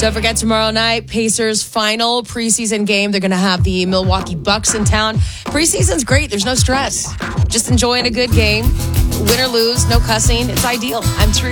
Don't forget, tomorrow night, Pacers' final preseason game. They're going to have the Milwaukee Bucks in town. Preseason's great. There's no stress. Just enjoying a good game. Win or lose, no cussing. It's ideal. I'm Teresa.